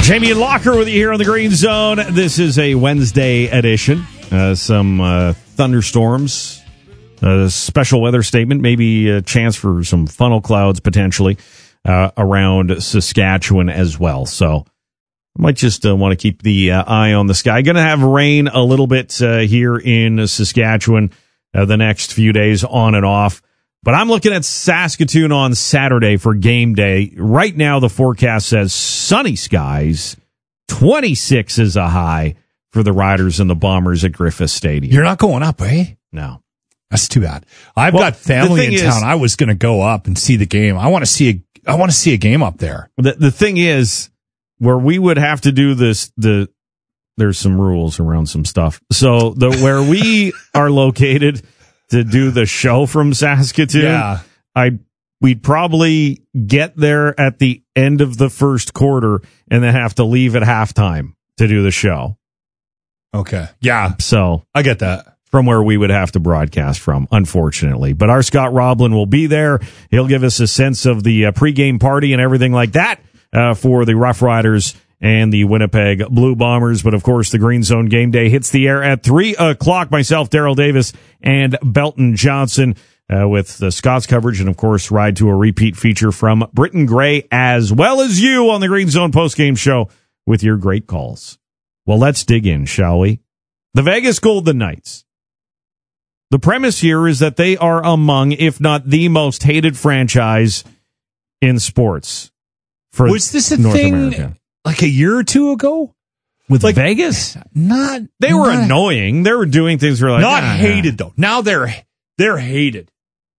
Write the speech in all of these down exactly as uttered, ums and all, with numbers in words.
Jamie and Locker with you here on the Green Zone. This is a Wednesday edition. Uh, some uh, thunderstorms, a special weather statement, maybe a chance for some funnel clouds potentially uh, around Saskatchewan as well. So I might just uh, want to keep the uh, eye on the sky. Going to have rain a little bit uh, here in Saskatchewan uh, the next few days on and off. But I'm looking at Saskatoon on Saturday for game day. Right now, the forecast says sunny skies, twenty-six is a high for the Riders and the Bombers at Griffith Stadium. You're not going up, eh? No. That's too bad. I've well, got family in is, town. I was going to go up and see the game. I want to see a, I want to see a game up there. The, the thing is, where we would have to do this, the there's some rules around some stuff. So the where we are located to do the show from Saskatoon, yeah. I we'd probably get there at the end of the first quarter and then have to leave at halftime to do the show. Okay. Yeah. So I get that. From where we would have to broadcast from, unfortunately. But our Scott Roblin will be there. He'll give us a sense of the uh, pregame party and everything like that uh, for the Rough Riders and the Winnipeg Blue Bombers. But, of course, the Green Zone game day hits the air at three o'clock. Myself, Daryl Davis, and Belton Johnson uh, with the Scott's coverage and, of course, ride to a repeat feature from Britton Gray as well as you on the Green Zone postgame show with your great calls. Well, let's dig in, shall we? The Vegas Golden Knights. The premise here is that they are among, if not the most hated franchise in sports. For Was this a North thing America. like a year or two ago? With like, Vegas? Not. They were not, annoying. They were doing things where like not ah, hated though. Now they're they're hated.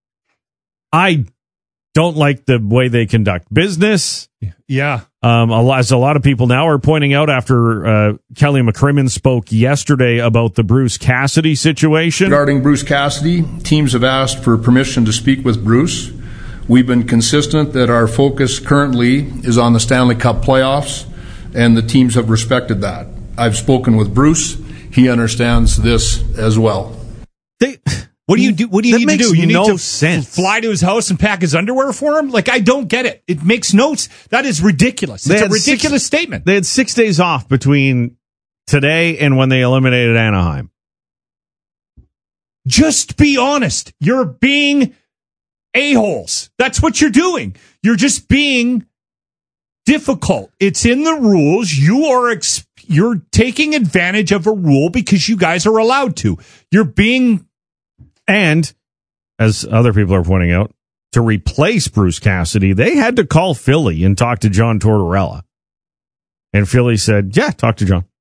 I don't like the way they conduct business. Yeah. Um, a lot, as a lot of people now are pointing out after uh, Kelly McCrimmon spoke yesterday about the Bruce Cassidy situation. Regarding Bruce Cassidy, teams have asked for permission to speak with Bruce. We've been consistent that our focus currently is on the Stanley Cup playoffs, and the teams have respected that. I've spoken with Bruce. He understands this as well. They, what do you do? What do you that need to do? You no need to sense. fly to his house and pack his underwear for him? Like, I don't get it. It makes no sense. That is ridiculous. It's a ridiculous six, statement. They had six days off between today and when they eliminated Anaheim. Just be honest. You're being a-holes. That's what you're doing. You're just being difficult. It's in the rules. You are ex- you're taking advantage of a rule because you guys are allowed to. You're being... And, as other people are pointing out, to replace Bruce Cassidy, they had to call Philly and talk to John Tortorella. And Philly said, yeah, talk to John.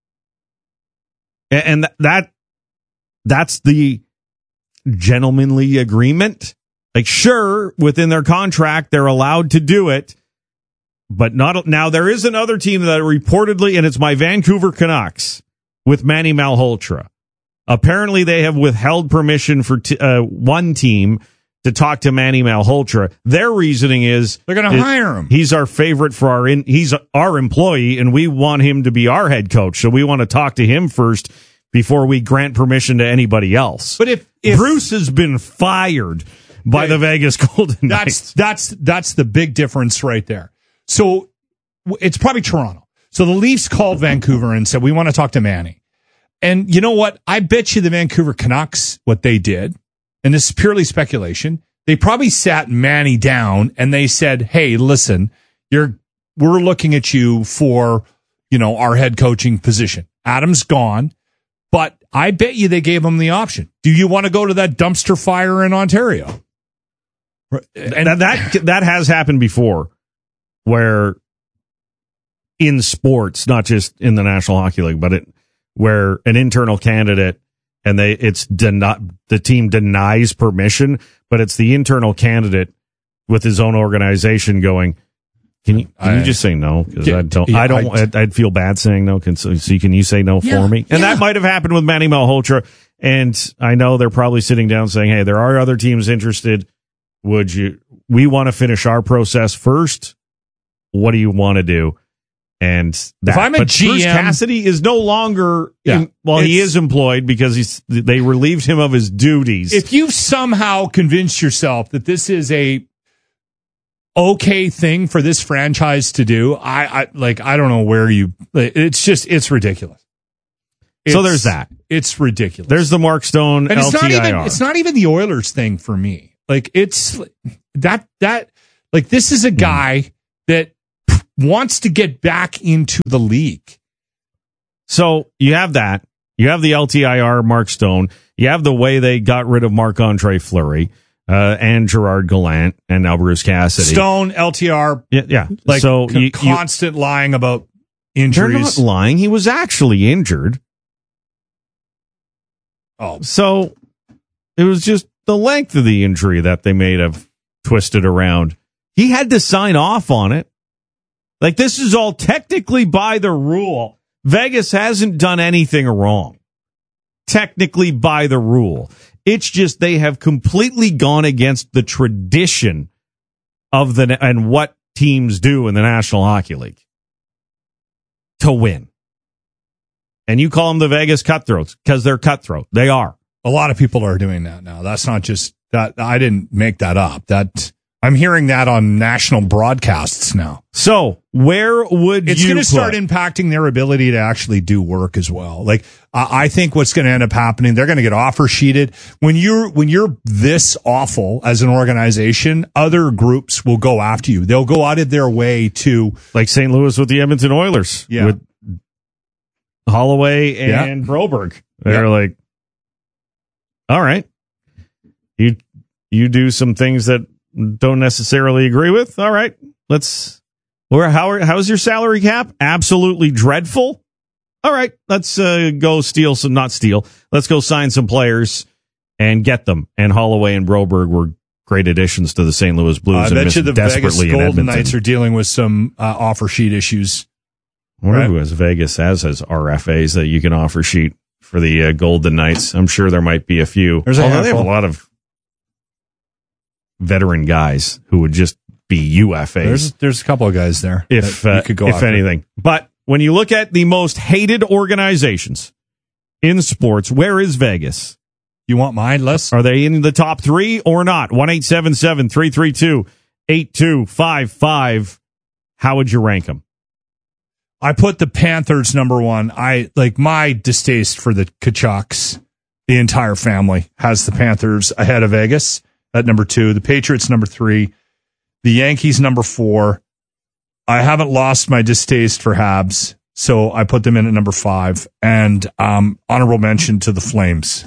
And that that's the gentlemanly agreement. Like, sure, within their contract, they're allowed to do it. But not now. There is another team that reportedly, and it's my Vancouver Canucks with Manny Malhotra. Apparently, they have withheld permission for t- uh, one team to talk to Manny Malhotra. Their reasoning is they're going to hire him. He's our favorite for our in, he's our employee, and we want him to be our head coach. So we want to talk to him first before we grant permission to anybody else. But if, if Bruce has been fired by the Vegas Golden Knights, that's that's that's the big difference right there. So it's probably Toronto. So the Leafs called Vancouver and said, we want to talk to Manny. And you know what? I bet you the Vancouver Canucks, what they did, and this is purely speculation, they probably sat Manny down and they said, hey, listen, you're we're looking at you for, you know, our head coaching position. Adam's gone, but I bet you they gave him the option. Do you want to go to that dumpster fire in Ontario? And that that, that has happened before, where in sports, not just in the National Hockey League, but it where an internal candidate and they it's deni- the team denies permission, but it's the internal candidate with his own organization going, can you can I, you just say no? Because I don't yeah, I don't I, I'd, I'd feel bad saying no. Can so, so can you say no yeah, for me? And yeah. that might have happened with Manny Malhotra. And I know they're probably sitting down saying, hey, there are other teams interested. Would you? We want to finish our process first. What do you want to do? And that. If I'm a but G M, Bruce Cassidy is no longer, yeah, in, well, he is employed because he's they relieved him of his duties. If you've somehow convinced yourself that this is a okay thing for this franchise to do. I, I like, I don't know where you, it's just, it's ridiculous. It's, so there's that. It's ridiculous. There's the Mark Stone and it's L T I R. not even, it's not even the Oilers thing for me. Like it's that, that, like this is a guy mm. that wants to get back into the league. So you have that. You have the L T I R, Mark Stone. You have the way they got rid of Marc-Andre Fleury uh, and Gerard Gallant and now Bruce Cassidy. Stone, L T R. Yeah, yeah. Like so con- you, constant you, lying about injuries. They're not lying. He was actually injured. Oh. So it was just the length of the injury that they may have twisted around. He had to sign off on it. Like, this is all technically by the rule. Vegas hasn't done anything wrong. Technically by the rule. It's just they have completely gone against the tradition of the and what teams do in the National Hockey League to win. And you call them the Vegas Cutthroats because they're cutthroat. They are. A lot of people are doing that now. That's not just that. I didn't make that up. That I'm hearing that on national broadcasts now. So where would it's you going to start put? impacting their ability to actually do work as well? Like uh, I think what's going to end up happening, they're going to get offer sheeted. When you're when you're this awful as an organization, other groups will go after you. They'll go out of their way to, like Saint Louis with the Edmonton Oilers. Yeah. With Holloway and yeah. Broberg. They're yeah. like, all right, you you do some things that don't necessarily agree with. All right, let's. Or how how's your salary cap? Absolutely dreadful. All right, let's uh, go steal some, not steal. Let's go sign some players and get them. And Holloway and Broberg were great additions to the Saint Louis Blues. Uh, I and bet you the Vegas Golden Edmonton. Knights are dealing with some uh, offer sheet issues. I wonder who has Vegas has has R F As that you can offer sheet for the uh, Golden Knights. I'm sure there might be a few. There's a Although they have a lot of veteran guys who would just be U F As. There's, there's a couple of guys there. If, uh, could go if after. anything. But when you look at the most hated organizations in sports, where is Vegas? You want mine, Les? Are they in the top three or not? one eight seven seven, three three two, eight two five five. How would you rank them? I put the Panthers number one. I like my distaste for the Kachucks. The entire family has the Panthers ahead of Vegas at number two. The Patriots number three. The Yankees number four. I haven't lost my distaste for Habs, so I put them in at number five. And um, honorable mention to the Flames.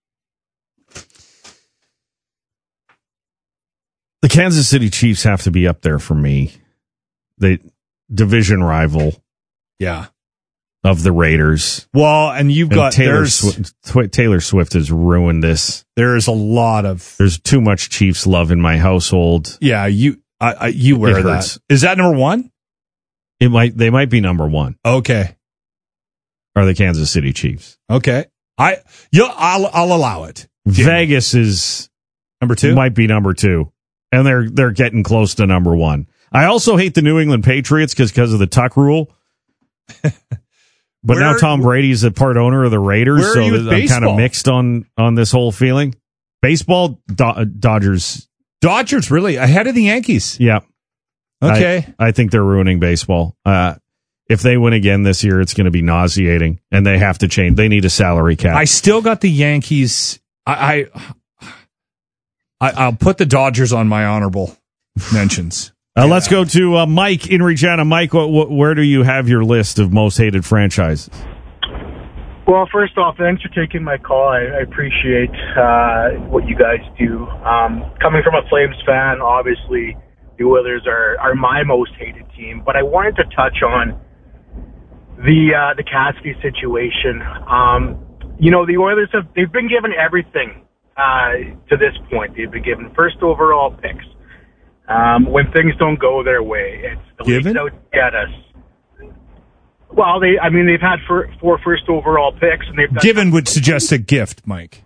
The Kansas City Chiefs have to be up there for me. The division rival. Yeah. Of the Raiders. Well, and you've and got Taylor Swift, Taylor Swift has ruined this. There is a lot of There's too much Chiefs love in my household. Yeah, you I, I you wear that. Is that number one? It might they might be number one. Okay. Are the Kansas City Chiefs. Okay. I you I'll I'll allow it. Vegas is number two. Might be number two. And they're they're getting close to number one. I also hate the New England Patriots because because of the tuck rule. But where, now Tom Brady's a part owner of the Raiders, so I'm kind of mixed on, on this whole feeling. Baseball, Do- Dodgers. Dodgers, really? Ahead of the Yankees? Yeah. Okay. I, I think they're ruining baseball. Uh, if they win again this year, it's going to be nauseating, and they have to change. They need a salary cap. I still got the Yankees. I, I, I I'll put the Dodgers on my honorable mentions. Uh, yeah. Let's go to uh, Mike in Regina. Mike, wh- wh- where do you have your list of most hated franchises? Well, first off, thanks for taking my call. I, I appreciate uh, what you guys do. Um, coming from a Flames fan, obviously the Oilers are, are my most hated team. But I wanted to touch on the uh, the Cassidy situation. Um, you know, the Oilers have they've been given everything uh, to this point. They've been given first overall picks. Um, when things don't go their way, it's the league's out to get us. Well, they, I mean, they've had four, four first overall picks, and they've done given would suggest a gift, Mike.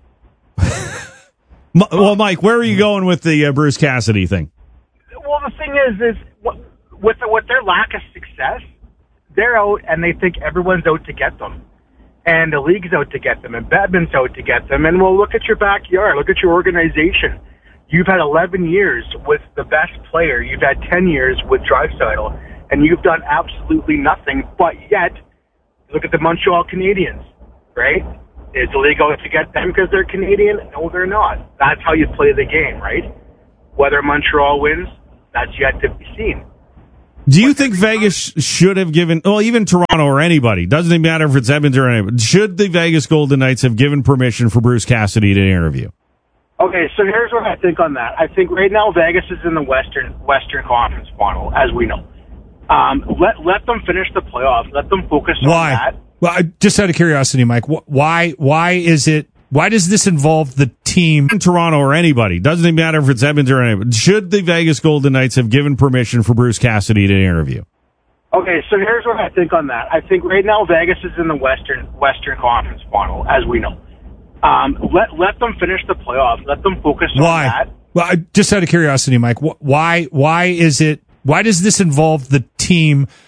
Well, Mike, where are you going with the uh, Bruce Cassidy thing? Well, the thing is, is with the, with their lack of success, they're out, and they think everyone's out to get them, and the league's out to get them, and Batman's out to get them. And well, look at your backyard, look at your organization. You've had eleven years with the best player. You've had ten years with Draisaitl, and you've done absolutely nothing. But yet, look at the Montreal Canadiens, right? Is the league out to get them because they're Canadian? No, they're not. That's how you play the game, right? Whether Montreal wins, that's yet to be seen. Do you think Vegas should have given, well, even Toronto or anybody, doesn't even matter if it's Edmonton or anybody, should the Vegas Golden Knights have given permission for Bruce Cassidy to interview? Okay, so here's what I think on that. I think right now Vegas is in the Western Western Conference final, as we know. Um, let let them finish the playoffs. Let them focus on why? that. Well, I, just out of curiosity, Mike, wh- why why is it? Why does this involve the team? In Toronto or anybody, doesn't even matter if it's Edmonton or anybody, should the Vegas Golden Knights have given permission for Bruce Cassidy to interview? Okay, so here's what I think on that. I think right now Vegas is in the Western Western Conference final, as we know. Um, let let them finish the playoffs. Let them focus on Why? that. Well, I, just out of curiosity, Mike, wh- why why is it? Why does this involve the team